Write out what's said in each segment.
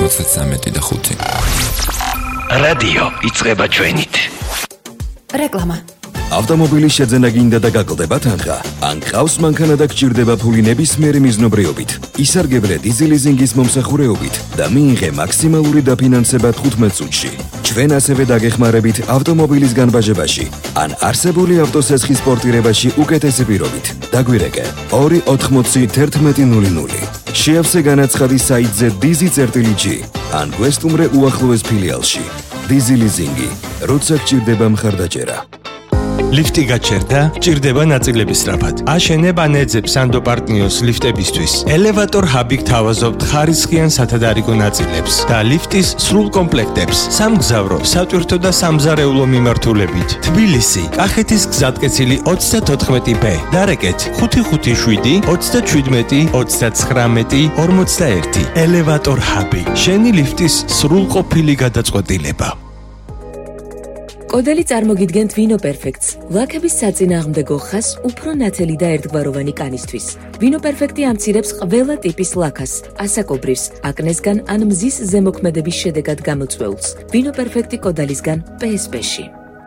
33 რადიო იწყება ჩვენით. რეკლამა. ავტომობილის შეძენა გინდა და გაკლდება თანხა. ან ყავს მანქანა და გჭირდება ფული ნებისმიერი მიზნობრიობით. ისარგებლე დიზელიზინგის მომსახურეობით და მიიღე მაქსიმალური დაფინანსება 15 წუთში. ჩვენ ასევე დაგეხმარებით ავტომობილის განბაჟებაში ან არსებული ავტოსესხის პორტირებაში უკეთესი პირობით. დაგვირეკე 2801100. შეავსე განაცხადი საიტზე dizi.g ან გვესტუმრე უახლოეს ფილიალში. დიზელიზინგი, როცა გჭირდება მხარდაჭერა. ლიფტი გაჩერდა, ჭირდება ნაწილების სწრაფად. აშენებ ან ეძებ სანდო პარტნიოს ლიფტებისთვის. ელევატორ ჰაბი გთავაზობთ ხარისხიან სათადარიგო ნაწილებს და ლიფტის სრულ კომპლექტებს. სამგზავრო, სატვირთო და სამზარეულო მიმართულებით. თბილისი, კახეთის გზატკეცილი 34B. დარეკეთ 557 37 39 41. ელევატორ ჰაბი. შენი ლიფტის სრულყოფილი გადაწყვეტილება. კოდელი წარმოგიდგენთ ვინო პერფექტს, ლაქების საწინააღმდეგო ხას უფრო ნათელი და ერთგვაროვანი კანისთვის. ვინო პერფექტი ამცირებს ყველა ტიპის ლაქას, ასაკობრირს, აკნესგან ან მზის ზემოქმედების შედეგად გამოწვეულს. ვინო პერფექტი კოდალისგან PSP-ში.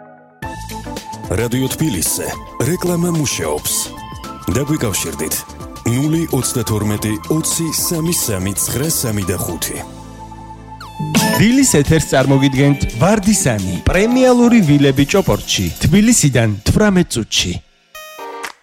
რადიო თბილისზე რეკლამა მუშაობს. დაგვიკავშირდით 032 23 935. დილის ეთერს წარმოგიდგენთ ვარდისანი, პრემიალური ვილები ჭოპორტში, თბილისიდან 18 წუთში.